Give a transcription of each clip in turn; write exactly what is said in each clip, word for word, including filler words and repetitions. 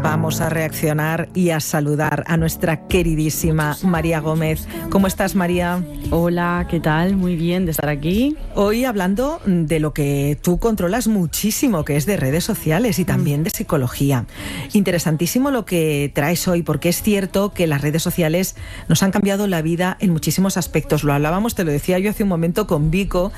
vamos a reaccionar y a saludar a nuestra queridísima María Gómez. ¿Cómo estás, María? Hola, ¿qué tal? Muy bien de estar aquí. Hoy hablando de lo que tú controlas muchísimo, que es de redes sociales y también de psicología. Interesantísimo lo que traes hoy, porque es cierto que las redes sociales nos han cambiado la vida en muchísimos aspectos. Lo hablábamos, te lo decía yo hace un momento con Vico,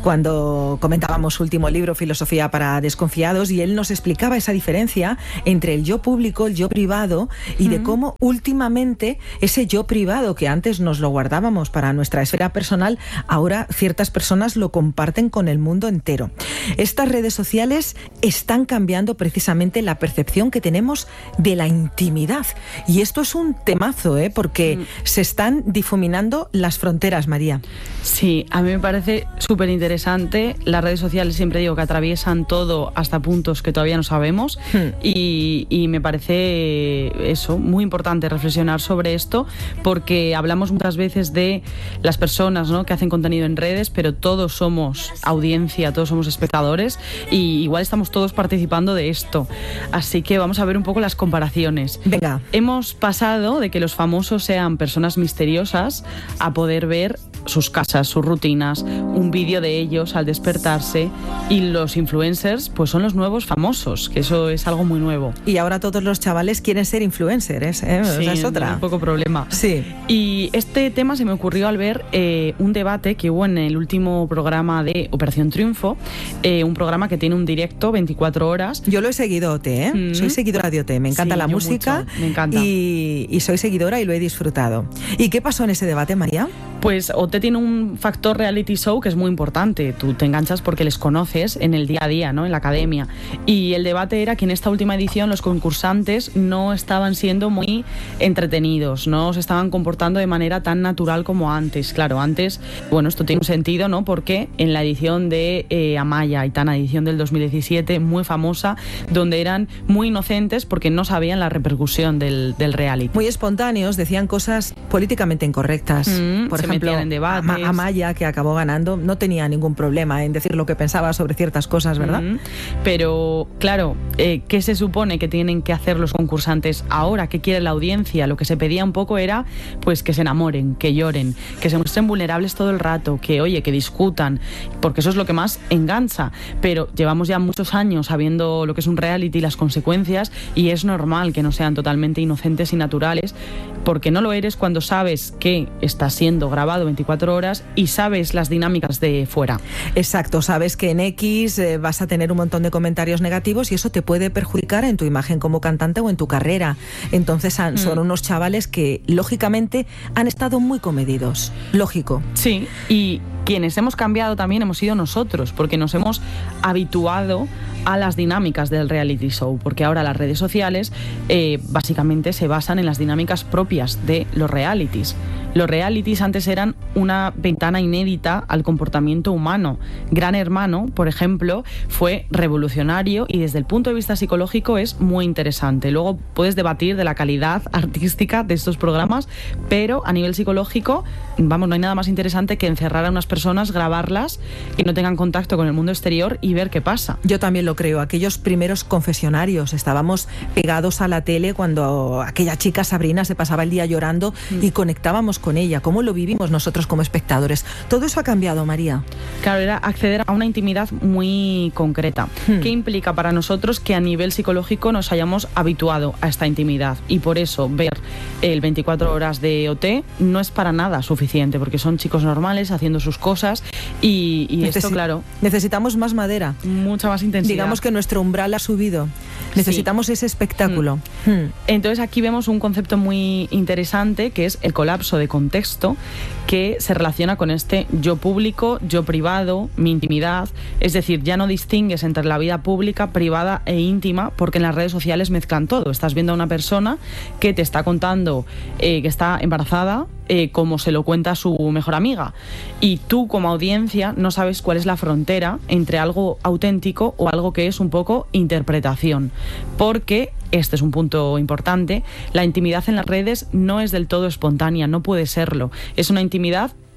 cuando comentábamos su último libro, Filosofía para Desconfiados, y él nos explicaba esa diferencia entre el yo público, el yo privado, y uh-huh. de cómo últimamente ese yo privado que antes nos lo guardábamos para nuestra esfera personal, ahora ciertas personas lo comparten con el mundo entero. Estas redes sociales están cambiando precisamente la percepción que tenemos de la intimidad, y esto es un temazo, ¿eh? porque uh-huh. se están difuminando las fronteras, María. Sí, a mí me parece súper interesante. Las redes sociales, siempre digo que atraviesan todo hasta puntos que todavía no sabemos, uh-huh. y, y me parece eso, muy importante reflexionar sobre esto, porque hablamos muchas veces de las personas, ¿no?, que hacen contenido en redes, pero todos somos audiencia, todos somos espectadores, y igual estamos todos participando de esto. Así que vamos a ver un poco las comparaciones. Venga. Hemos pasado de que los famosos sean personas misteriosas a poder ver sus casas, sus rutinas, un vídeo de ellos al despertarse, y los influencers pues son los nuevos famosos, que eso es algo muy nuevo. Y ahora todos los chavales quieren ser influencers, ¿eh? Sí, o sea, es otra. Un poco problema. Sí. Y este tema se me ocurrió al ver eh, un debate que hubo en el último programa de Operación Triunfo, eh, un programa que tiene un directo veinticuatro horas. Yo lo he seguido, O T, ¿eh? Mm. Soy seguidora de O T, me encanta sí, la música. Mucho. Me encanta. Y, y soy seguidora y lo he disfrutado. ¿Y qué pasó en ese debate, María? Pues O T tiene un factor reality show que es muy importante. Tú te enganchas porque les conoces en el día a día, ¿no?, en la academia. Y el debate era que en esta última edición los concursantes no estaban siendo muy entretenidos, no se estaban comportando de manera tan natural como antes. Claro, antes, bueno, esto tiene un sentido, ¿no?, porque en la edición de eh, Amaya, Aitana, edición del dos mil diecisiete, muy famosa, donde eran muy inocentes porque no sabían la repercusión del, del reality. Muy espontáneos, decían cosas políticamente incorrectas. Mm, Por se ejemplo, metían en debates. Ama- Amaya, que acabó ganando, no tenía ningún problema en decir lo que pensaba sobre ciertas cosas, ¿verdad? Mm, pero, claro, eh, ¿qué se supone que tienen que hacer los concursantes ahora? ¿Qué quiere la audiencia? Lo que se pedía un poco era pues que se enamoren, que lloren, que se muestren vulnerables todo el rato, que, oye, que discutan, porque eso es lo que más engancha. Pero llevamos ya muchos años sabiendo lo que es un reality y las consecuencias, y es normal que no sean totalmente inocentes y naturales, porque no lo eres cuando sabes que está siendo grabado veinticuatro horas y sabes las dinámicas de fuera. Exacto, sabes que en X eh, vas a tener un montón de comentarios negativos y eso te puede perjudicar en tu imagen como cantante o en tu carrera. Entonces han, mm. son unos chavales que lógicamente han estado muy comedidos. Lógico. Sí, y quienes hemos cambiado también hemos sido nosotros, porque nos hemos habituado a las dinámicas del reality show, porque ahora las redes sociales eh, básicamente se basan en las dinámicas propias de los realities. Los realities antes eran una ventana inédita al comportamiento humano. Gran Hermano, por ejemplo, fue revolucionario y desde el punto de vista psicológico es muy interesante. Luego puedes debatir de la calidad artística de estos programas, pero a nivel psicológico, vamos, no hay nada más interesante que encerrar a unas personas, grabarlas, que no tengan contacto con el mundo exterior y ver qué pasa. Yo también lo creo. Aquellos primeros confesionarios, estábamos pegados a la tele cuando aquella chica Sabrina se pasaba el día llorando mm. y conectábamos con ella. ¿Cómo lo vivimos nosotros como espectadores? Todo eso ha cambiado, María. Claro, era acceder a una intimidad muy concreta. Hmm. ¿Qué implica para nosotros que a nivel psicológico nos hayamos habituado a esta intimidad? Y por eso ver el veinticuatro horas de O T no es para nada suficiente, porque son chicos normales haciendo sus cosas y, y Necesi- esto, claro... Necesitamos más madera. Mucha más intensidad. Digamos que nuestro umbral ha subido. Necesitamos sí. ese espectáculo. Hmm. Hmm. Entonces aquí vemos un concepto muy interesante, que es el colapso de contexto, que se relaciona con este yo público, yo privado, mi intimidad. Es decir, ya no distingues entre la vida pública, privada e íntima, porque en las redes sociales mezclan todo. Estás viendo a una persona que te está contando eh, que está embarazada, eh, como se lo cuenta su mejor amiga, y tú como audiencia no sabes cuál es la frontera entre algo auténtico o algo que es un poco interpretación, porque este es un punto importante, la intimidad en las redes no es del todo espontánea, no puede serlo, es una intimidad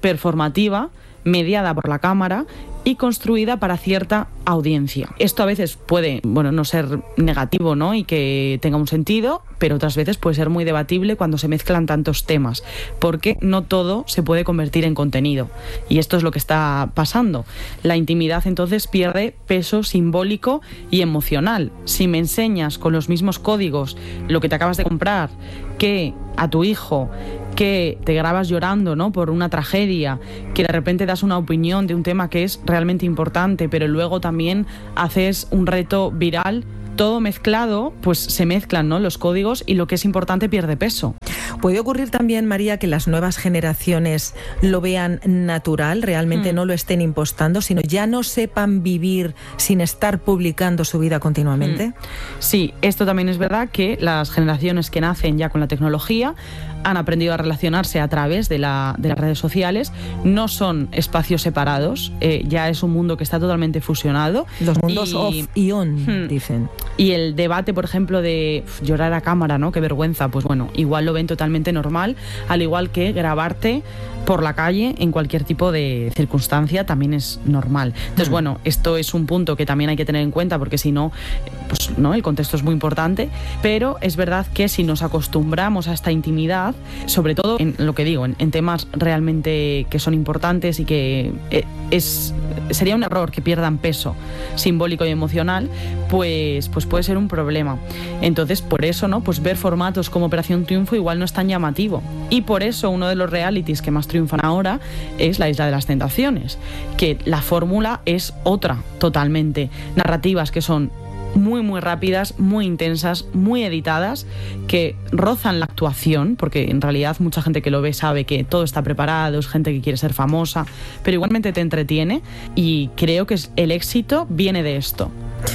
performativa, mediada por la cámara y construida para cierta audiencia. Esto a veces puede, bueno, no ser negativo, ¿no? Y que tenga un sentido, pero otras veces puede ser muy debatible cuando se mezclan tantos temas, porque no todo se puede convertir en contenido. Y esto es lo que está pasando. La intimidad entonces pierde peso simbólico y emocional. Si me enseñas con los mismos códigos lo que te acabas de comprar, que a tu hijo, que te grabas llorando, ¿no?, por una tragedia, que de repente das una opinión de un tema que es realmente importante, pero luego también haces un reto viral, todo mezclado, pues se mezclan, ¿no?, los códigos y lo que es importante pierde peso. ¿Puede ocurrir también, María, que las nuevas generaciones lo vean natural, realmente mm. no lo estén impostando, sino ya no sepan vivir sin estar publicando su vida continuamente? Mm. Sí, esto también es verdad, que las generaciones que nacen ya con la tecnología han aprendido a relacionarse a través de, la, de las redes sociales, no son espacios separados, eh, ya es un mundo que está totalmente fusionado. Los mundos y, off y on, hmm, dicen. Y el debate, por ejemplo, de uf, llorar a cámara, ¿no?, qué vergüenza, pues bueno, igual lo ven totalmente normal, al igual que grabarte por la calle en cualquier tipo de circunstancia también es normal. Entonces, hmm. bueno, esto es un punto que también hay que tener en cuenta, porque si no, pues no, el contexto es muy importante, pero es verdad que si nos acostumbramos a esta intimidad, sobre todo en lo que digo, en, en temas realmente que son importantes y que es, sería un error que pierdan peso simbólico y emocional, pues, pues puede ser un problema. Entonces, por eso, ¿no?, pues ver formatos como Operación Triunfo igual no es tan llamativo. Y por eso uno de los realities que más triunfan ahora es La Isla de las Tentaciones, que la fórmula es otra totalmente. Narrativas que son muy muy rápidas, muy intensas, muy editadas, que rozan la actuación, porque en realidad mucha gente que lo ve sabe que todo está preparado, es gente que quiere ser famosa, pero igualmente te entretiene, y creo que el éxito viene de esto.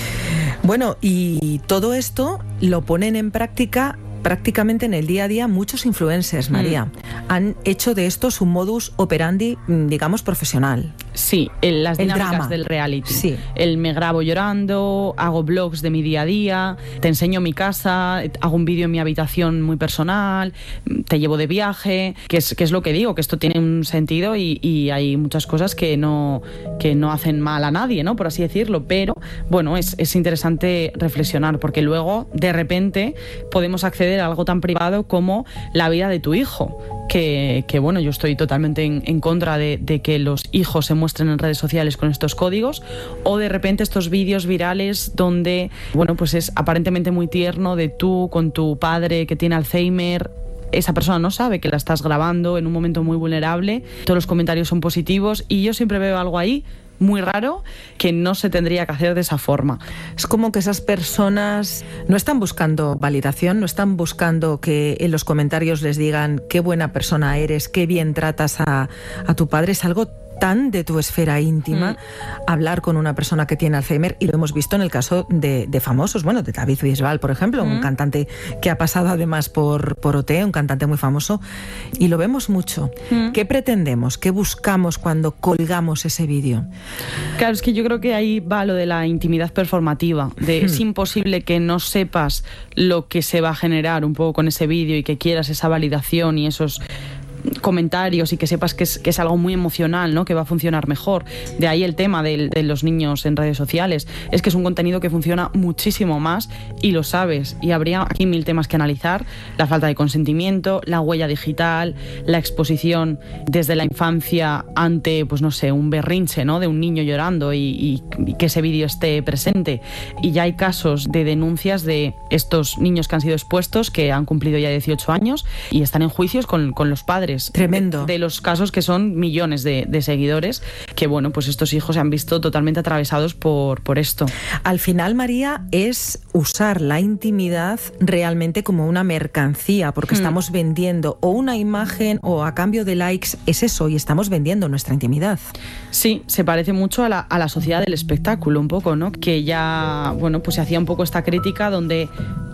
Bueno, y todo esto lo ponen en práctica prácticamente en el día a día muchos influencers, María. Mm. Han hecho de esto su modus operandi, digamos, profesional. Sí, el, las el dinámicas drama. del reality. Sí. El me grabo llorando, hago vlogs de mi día a día, te enseño mi casa, hago un vídeo en mi habitación muy personal, te llevo de viaje, que es, que es lo que digo, que esto tiene un sentido y, y hay muchas cosas que no, que no hacen mal a nadie, ¿no?, por así decirlo, pero bueno, es, es interesante reflexionar, porque luego de repente podemos acceder a algo tan privado como la vida de tu hijo, que, que bueno, yo estoy totalmente en, en contra de, de que los hijos se muestren en redes sociales con estos códigos, o de repente estos vídeos virales donde, bueno, pues es aparentemente muy tierno de tú con tu padre que tiene Alzheimer. Esa persona no sabe que la estás grabando en un momento muy vulnerable, todos los comentarios son positivos, y yo siempre veo algo ahí muy raro que no se tendría que hacer de esa forma. Es como que esas personas no están buscando validación, no están buscando que en los comentarios les digan qué buena persona eres, qué bien tratas a, a tu padre. Es algo tan de tu esfera íntima, mm. hablar con una persona que tiene Alzheimer, y lo hemos visto en el caso de, de famosos, bueno, de David Bisbal, por ejemplo, mm. un cantante que ha pasado además por, por O T, un cantante muy famoso, y lo vemos mucho. Mm. ¿Qué pretendemos? ¿Qué buscamos cuando colgamos ese vídeo? Claro, es que yo creo que ahí va lo de la intimidad performativa, de mm. es imposible que no sepas lo que se va a generar un poco con ese vídeo y que quieras esa validación y esos comentarios, y que sepas que es, que es algo muy emocional, ¿no?, que va a funcionar mejor. De ahí el tema de, de los niños en redes sociales, es que es un contenido que funciona muchísimo más, y lo sabes, y habría aquí mil temas que analizar: la falta de consentimiento, la huella digital, la exposición desde la infancia ante, pues no sé, un berrinche, ¿no?, de un niño llorando, y, y, y que ese vídeo esté presente. Y ya hay casos de denuncias de estos niños que han sido expuestos, que han cumplido ya dieciocho años y están en juicios con, con los padres. Tremendo. De, de los casos, que son millones de, de seguidores, que bueno, pues estos hijos se han visto totalmente atravesados por, por esto. Al final, María, es usar la intimidad realmente como una mercancía, porque hmm. estamos vendiendo o una imagen, o a cambio de likes, es eso, y estamos vendiendo nuestra intimidad. Sí, se parece mucho a la, a la sociedad del espectáculo, un poco, ¿no? Que ya, bueno, pues se hacía un poco esta crítica donde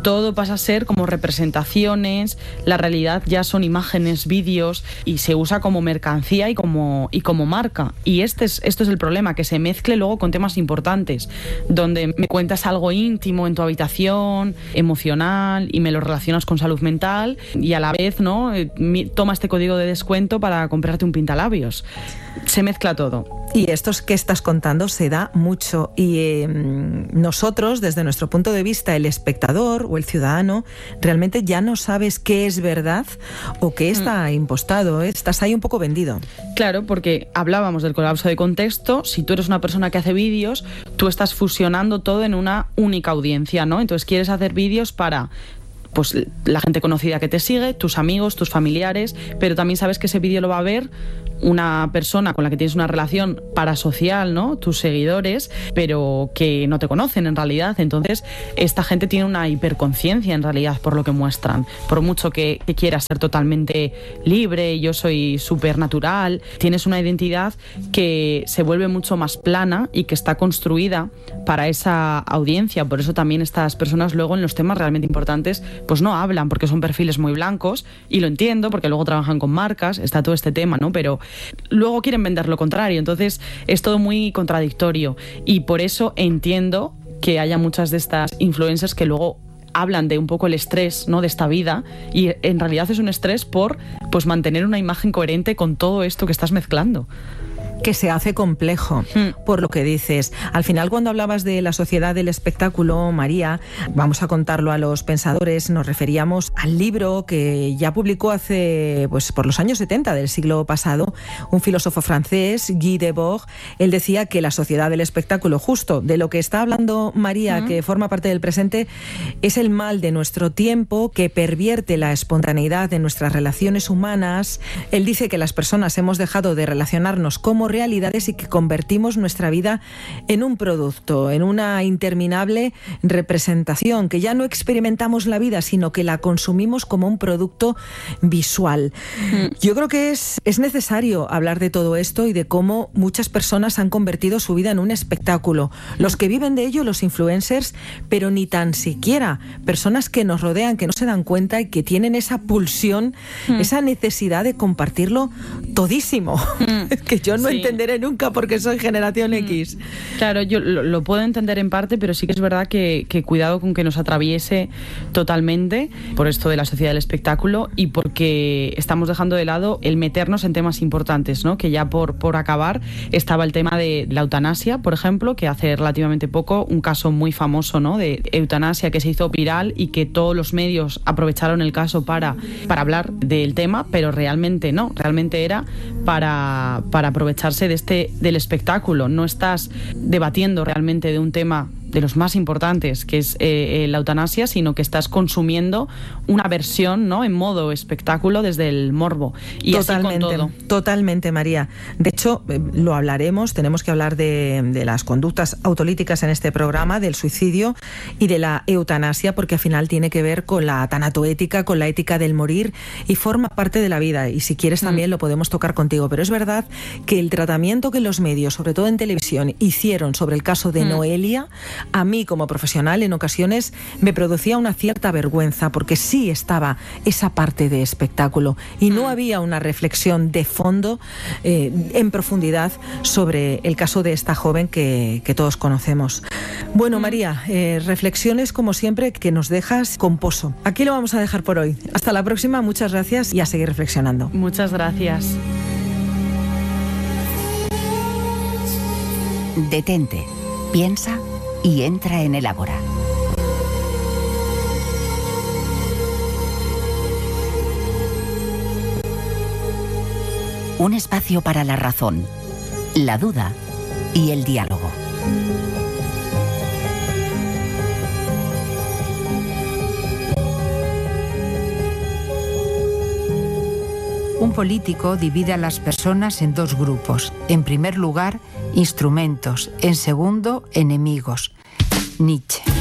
todo pasa a ser como representaciones, la realidad ya son imágenes, vídeos, y se usa como mercancía y como, y como marca. Y este es, esto es el problema, que se mezcle luego con temas importantes, donde me cuentas algo íntimo en tu habitación, emocional, y me lo relacionas con salud mental, y a la vez, ¿no?, toma este código de descuento para comprarte un pintalabios. Se mezcla todo. Y esto que estás contando se da mucho, y eh, nosotros, desde nuestro punto de vista, el espectador o el ciudadano, realmente ya no sabes qué es verdad o qué está mm. impostado, ¿eh? Estás ahí un poco vendido. Claro, porque hablábamos del colapso de contexto. Si tú eres una persona que hace vídeos, tú estás fusionando todo en una única audiencia, ¿no? Entonces quieres hacer vídeos para, pues, la gente conocida que te sigue, tus amigos, tus familiares, pero también sabes que ese vídeo lo va a ver una persona con la que tienes una relación parasocial, ¿no?, tus seguidores, pero que no te conocen en realidad. Entonces, esta gente tiene una hiperconciencia en realidad por lo que muestran. Por mucho que, que quieras ser totalmente libre, yo soy súper natural, tienes una identidad que se vuelve mucho más plana y que está construida para esa audiencia. Por eso también estas personas luego en los temas realmente importantes pues no hablan, porque son perfiles muy blancos, y lo entiendo porque luego trabajan con marcas, está todo este tema, ¿no? Pero luego quieren vender lo contrario, entonces es todo muy contradictorio, y por eso entiendo que haya muchas de estas influencers que luego hablan de un poco el estrés, ¿no?, de esta vida, y en realidad es un estrés por, pues, mantener una imagen coherente con todo esto que estás mezclando. Que se hace complejo, mm. por lo que dices. Al final, cuando hablabas de la sociedad del espectáculo, María, vamos a contarlo a los pensadores, nos referíamos al libro que ya publicó hace, pues, por los años setenta del siglo pasado, un filósofo francés, Guy Debord. Él decía que la sociedad del espectáculo, justo de lo que está hablando María, mm. que forma parte del presente, es el mal de nuestro tiempo, que pervierte la espontaneidad de nuestras relaciones humanas. Él dice que las personas hemos dejado de relacionarnos como realidades y que convertimos nuestra vida en un producto, en una interminable representación, que ya no experimentamos la vida, sino que la consumimos como un producto visual. Mm. Yo creo que es, es necesario hablar de todo esto y de cómo muchas personas han convertido su vida en un espectáculo. Los que viven de ello, los influencers, pero ni tan siquiera personas que nos rodean, que no se dan cuenta y que tienen esa pulsión, mm. esa necesidad de compartirlo todísimo, mm. que yo no sí. entenderé nunca porque soy generación mm. X. Claro, yo lo, lo puedo entender en parte, pero sí que es verdad que, que cuidado con que nos atraviese totalmente por esto de la sociedad del espectáculo, y porque estamos dejando de lado el meternos en temas importantes, ¿no? Que ya por, por acabar estaba el tema de la eutanasia, por ejemplo, que hace relativamente poco, un caso muy famoso, ¿no?, de eutanasia que se hizo viral y que todos los medios aprovecharon el caso para, para hablar del tema, pero realmente no, realmente era para, para aprovechar de este del espectáculo. No estás debatiendo realmente de un tema de los más importantes, que es eh, la eutanasia, sino que estás consumiendo una versión, ¿no?, en modo espectáculo desde el morbo. Y totalmente, así con todo. Totalmente, María. De hecho, eh, lo hablaremos, tenemos que hablar de, de las conductas autolíticas en este programa, del suicidio y de la eutanasia, porque al final tiene que ver con la tanatoética, con la ética del morir, y forma parte de la vida. Y si quieres también mm. lo podemos tocar contigo. Pero es verdad que el tratamiento que los medios, sobre todo en televisión, hicieron sobre el caso de mm. Noelia, a mí como profesional en ocasiones me producía una cierta vergüenza, porque sí estaba esa parte de espectáculo y no había una reflexión de fondo, eh, en profundidad, sobre el caso de esta joven que, que todos conocemos. Bueno, María, eh, reflexiones como siempre que nos dejas con pozo. Aquí lo vamos a dejar por hoy. Hasta la próxima, muchas gracias y a seguir reflexionando. Muchas gracias. Detente, piensa y entra en el Ágora. Un espacio para la razón, la duda y el diálogo. Un político divide a las personas en dos grupos. En primer lugar, instrumentos. En segundo, enemigos. Nietzsche.